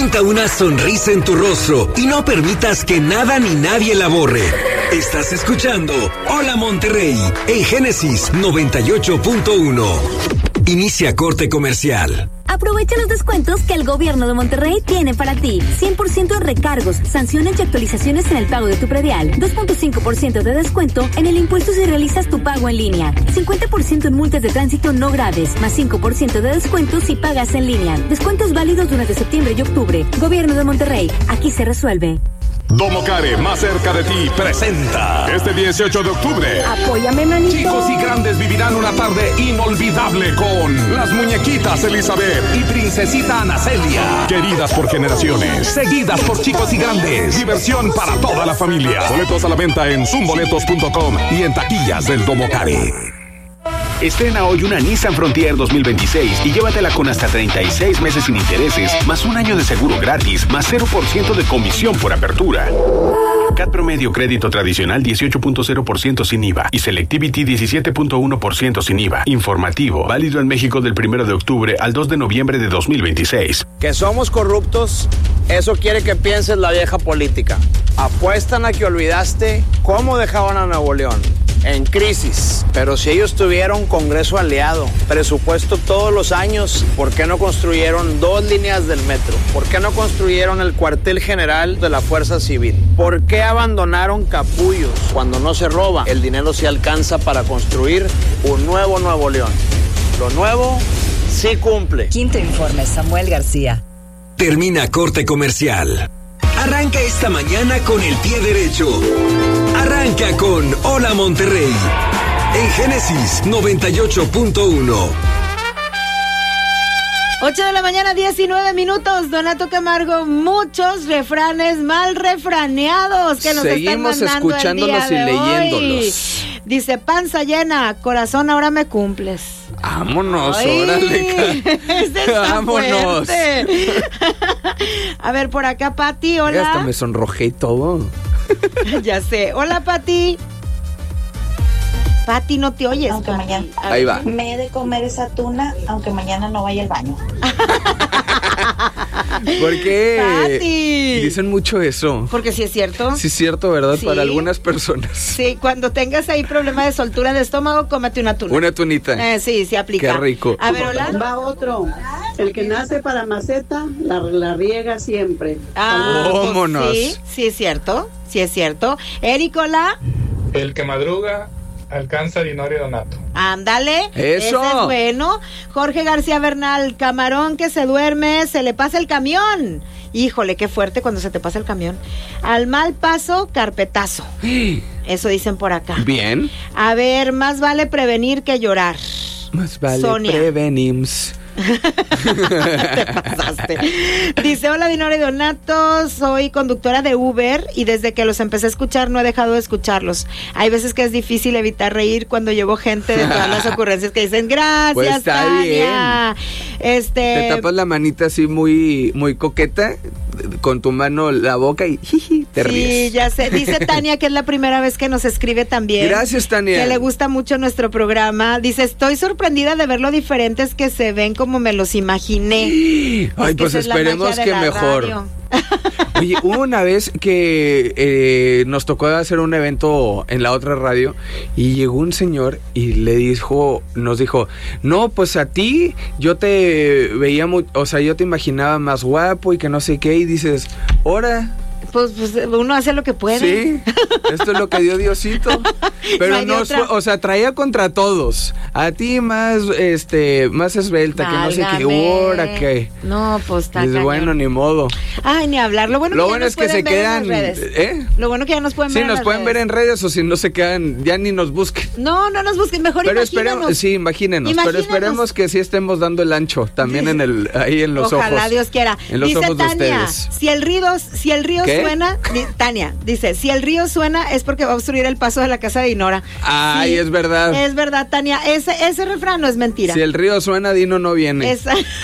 Pinta una sonrisa en tu rostro y no permitas que nada ni nadie la borre. Estás escuchando Hola Monterrey en Génesis 98.1. Inicia corte comercial. Aprovecha los descuentos que el gobierno de Monterrey tiene para ti. 100% en recargos, sanciones y actualizaciones en el pago de tu predial. 2.5% de descuento en el impuesto si realizas tu pago en línea. 50% en multas de tránsito no graves, más 5% de descuento si pagas en línea. Descuentos válidos durante septiembre y octubre. Gobierno de Monterrey, aquí se resuelve. Domocare, más cerca de ti, presenta este 18 de octubre. Apóyame, manito. Chicos y grandes vivirán una tarde inolvidable con las muñequitas Elizabeth y princesita Ana Celia. Queridas por generaciones, seguidas por chicos y grandes. Diversión para toda la familia. Boletos a la venta en zoomboletos.com y en taquillas del Domocare. Estrena hoy una Nissan Frontier 2026 y llévatela con hasta 36 meses sin intereses, más un año de seguro gratis, más 0% de comisión por apertura. CAT promedio crédito tradicional 18.0% sin IVA y Selectivity 17.1% sin IVA. Informativo, válido en México del 1 de octubre al 2 de noviembre de 2026. Que somos corruptos, eso quiere que pienses la vieja política. Apuestan a que olvidaste cómo dejaban a Nuevo León. En crisis, pero si ellos tuvieron Congreso aliado, presupuesto todos los años, ¿por qué no construyeron 2 líneas del metro? ¿Por qué no construyeron el cuartel general de la Fuerza Civil? ¿Por qué abandonaron capullos? Cuando no se roba, el dinero se alcanza para construir un nuevo Nuevo León. Lo nuevo sí cumple. Quinto informe, Samuel García. Termina corte comercial. Arranca esta mañana con el pie derecho. Arranca con Hola Monterrey en Génesis 98.1. 8 de la mañana, 19 minutos. Donato Camargo, muchos refranes mal refraneados que nos seguimos están mandando escuchándolos el día y de leyéndolos. Hoy. Dice, panza llena, corazón, ahora me cumples. Vámonos, Ay, órale. Vámonos. A ver, por acá, Pati, hola. Hasta me sonrojé y todo. Ya sé. Hola, Pati. Pati, no te oyes. Aunque mañana, ahí va. Me he de comer esa tuna, aunque mañana no vaya al baño. ¿Por qué? Pati. Dicen mucho eso. Porque sí es cierto. Sí es cierto, ¿verdad? Sí. Para algunas personas. Sí, cuando tengas ahí problema de soltura de estómago, cómete una tuna. Una tunita. Sí, se aplica. Qué rico. A ver, hola. Va otro. El que nace para maceta, la riega siempre. Vámonos. Pues sí es cierto. Sí es cierto. Eric, hola. El que madruga alcanza Dinora y Donato. Ándale. Eso. Ese es bueno. Jorge García Bernal, camarón que se duerme, se le pasa el camión. Híjole, qué fuerte cuando se te pasa el camión. Al mal paso, carpetazo. Eso dicen por acá. Bien. A ver, más vale prevenir que llorar. Más vale Sonia. prevenims. Te pasaste. Dice, hola Dinora y Donato, soy conductora de Uber y desde que los empecé a escuchar no he dejado de escucharlos. Hay veces que es difícil evitar reír cuando llevo gente de todas las ocurrencias que dicen gracias, Pues está Tania. bien. Te tapas la manita así muy, muy coqueta con tu mano la boca y te ríes. Sí, ya sé. Dice Tania que es la primera vez que nos escribe también. Gracias, Tania. Que le gusta mucho nuestro programa. Dice, estoy sorprendida de ver lo diferentes que se ven como me los imaginé. Ay, pues esperemos que mejor. Radio. Oye, hubo una vez que nos tocó hacer un evento en la otra radio y llegó un señor y nos dijo, no, pues a ti yo te veía, yo te imaginaba más guapo y que no sé qué, y dices, ¿ahora? Pues uno hace lo que puede. Sí, esto es lo que dio Diosito. Pero no, traía contra todos. A ti más esbelta, que no sé qué hora, que. No, pues está cañón. Bueno, ni modo. Ay, ni hablar. Lo bueno es que se quedan. Lo bueno que ya nos pueden ver. Sí, nos pueden ver en redes, o si no se quedan, ya ni nos busquen. No nos busquen, mejor pero imagínenos. Imagínenos. Pero esperemos que sí estemos dando el ancho también ahí en los ojos. Ojalá Dios quiera. En los ojos Tania, de ustedes. Si el río suena, Tania dice, si el río suena es porque va a obstruir el paso de la casa de Dinora. Ay, sí, es verdad. Es verdad, Tania. Ese refrán no es mentira. Si el río suena, Dino no viene.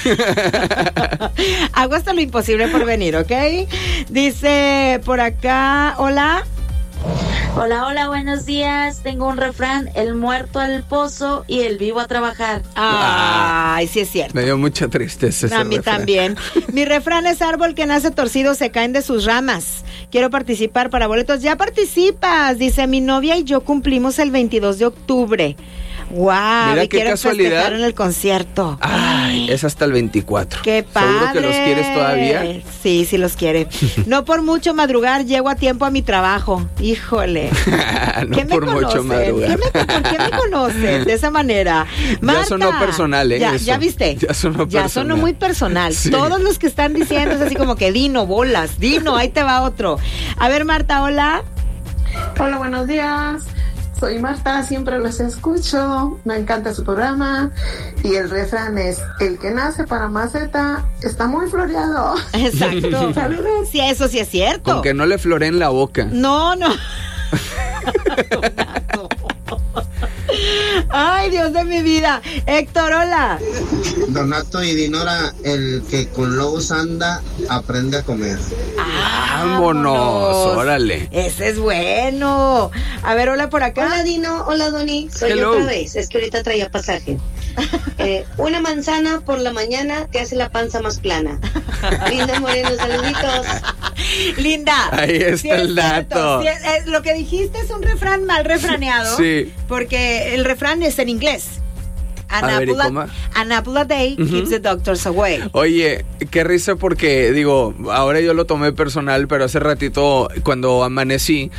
Hago hasta lo imposible por venir, ¿ok? Dice por acá, hola. Hola, hola, buenos días. Tengo un refrán: el muerto al pozo y el vivo a trabajar. Ay, sí es cierto. Me dio mucha tristeza ese A mí refrán. también. Mi refrán es: árbol que nace torcido se caen de sus ramas. Quiero participar para boletos. Ya participas. Dice, mi novia y yo cumplimos el 22 de octubre. Wow, Mira y qué quiero casualidad. festejar en el concierto. Ay, es hasta el 24. ¡Qué padre! ¿Seguro que los quieres todavía? Sí, sí los quiere. No por mucho madrugar, llego a tiempo a mi trabajo. Híjole. No ¿Qué me por mucho conocen? madrugar. ¿Por qué me conocen de esa manera? Marta, Ya sonó personal, ¿eh? Ya, eso. ¿ya viste? Ya sonó personal. Ya sonó muy personal. Sí. Todos los que están diciendo es así como que Dino, bolas, Dino, ahí te va otro. A ver, Marta, hola. Hola, buenos días. Soy Marta, siempre los escucho, me encanta su programa y el refrán es: el que nace para maceta está muy floreado. Exacto. Saludos. Sí, eso sí es cierto. Con que no le floreen la boca. No. Ay, Dios de mi vida. Héctor, hola. Donato y Dinora, el que con lobos anda, aprende a comer. Vámonos, órale. Ese es bueno. A ver, hola por acá. Hola Dino, hola Doni, soy Hello. yo otra vez, es que ahorita traía pasaje. Una manzana por la mañana te hace la panza más plana. Linda Moreno, saluditos. Linda. Ahí está sí el dato. Sí, lo que dijiste es un refrán mal refraneado. Sí. Porque el refrán es en inglés. A ver, ¿y cómo? An apple a day keeps the doctors away. Oye, qué risa porque, digo, ahora yo lo tomé personal, pero hace ratito cuando amaneció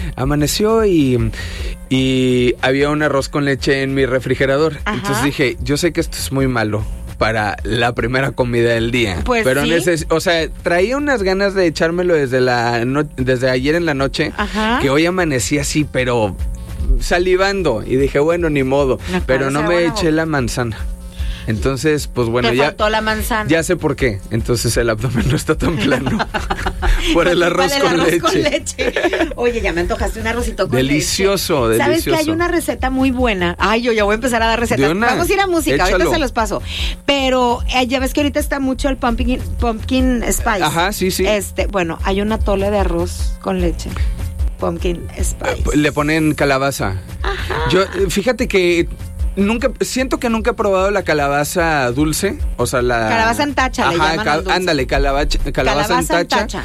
y había un arroz con leche en mi refrigerador. Ajá. Entonces dije, yo sé que esto es muy malo para la primera comida del día. Pues pero sí. o sea, traía unas ganas de echármelo desde ayer en la noche, Ajá. que hoy amanecí así, pero salivando, y dije, bueno, ni modo, pero no me eché la manzana. Entonces, pues bueno, Te faltó la manzana. ya sé por qué. Entonces el abdomen no está tan plano. Por el arroz, con leche. Oye, ya me antojaste un arrocito con Delicioso, leche. ¿Sabes delicioso. que hay una receta muy buena? Ay, yo ya voy a empezar a dar recetas. De una. Vamos a ir a música, Échalo. ahorita se los paso. Pero ya ves que ahorita está mucho el pumpkin spice. Ajá, sí, sí. Bueno, hay un atole de arroz con leche. Pumpkin spice. Le ponen calabaza. Ajá. Yo, fíjate que siento que nunca he probado la calabaza dulce, o sea, la Calabaza en tacha, le llaman al dulce. ándale, calabaza en tacha.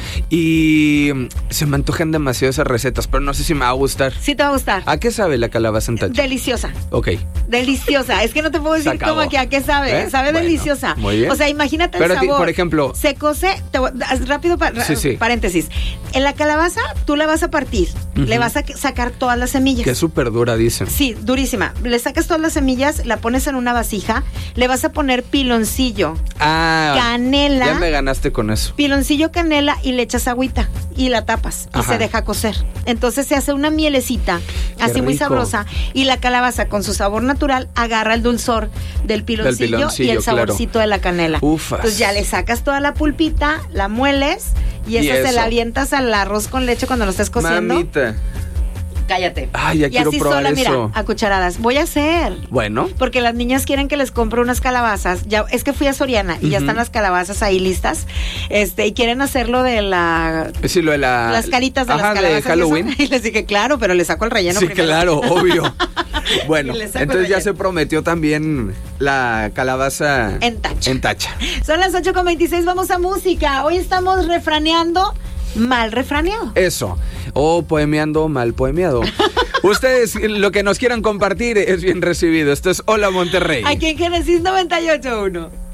Y se me antojan demasiado esas recetas, pero no sé si me va a gustar. Sí te va a gustar. ¿A qué sabe la calabaza en tacha? Deliciosa. Ok. Deliciosa. Es que no te puedo decir como que a qué sabe. ¿Eh? Sabe Bueno, deliciosa. muy bien. O sea, imagínate Pero el sabor. por ejemplo, se cose, rápido Sí. paréntesis. En la calabaza tú la vas a partir, le vas a sacar todas las semillas. que es súper dura, dicen. Sí, durísima. Le sacas todas las semillas, la pones en una vasija, le vas a poner piloncillo, canela. Ya me ganaste con eso. Piloncillo, canela y le echas agüita y la tapas y Ajá. se deja cocer. Entonces se hace una mielecita así muy rico. sabrosa y la calabaza con su sabor natural agarra el dulzor del piloncillo y el saborcito claro. de la canela. Ufas. Entonces ya le sacas toda la pulpita, la mueles y esa se eso. la avientas al arroz con leche cuando lo estés cociendo. Mamita. Cállate. Ay, ya y quiero así probar sola, mira, eso. a cucharadas. Voy a hacer. Bueno. Porque las niñas quieren que les compre unas calabazas. Ya, es que fui a Soriana y ya Ujú. están las calabazas ahí listas. Y quieren hacerlo de Sí, lo de las caritas de Ajá, las calabazas. de Halloween. Y, eso. Y les dije, claro, pero le saco el relleno Sí, primero. claro, obvio. Bueno, Y le saco el entonces ya relleno. se prometió también la calabaza En tacha. En tacha. Son las 8:26, vamos a música. Hoy estamos refraneando mal refraneado. Eso. O poemeando mal poemeado. Ustedes lo que nos quieran compartir es bien recibido. Esto es Hola Monterrey. Aquí en Génesis 98.1.